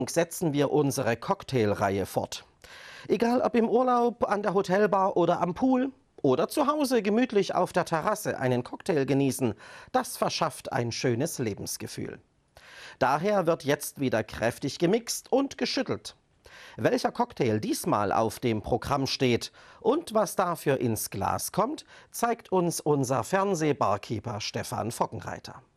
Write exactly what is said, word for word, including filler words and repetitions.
setzen wir unsere Cocktailreihe fort. Egal ob im Urlaub, an der Hotelbar oder am Pool oder zu Hause gemütlich auf der Terrasse einen Cocktail genießen, das verschafft ein schönes Lebensgefühl. Daher wird jetzt wieder kräftig gemixt und geschüttelt. Welcher Cocktail diesmal auf dem Programm steht und was dafür ins Glas kommt, zeigt uns unser Fernsehbarkeeper Stefan Fockenreiter.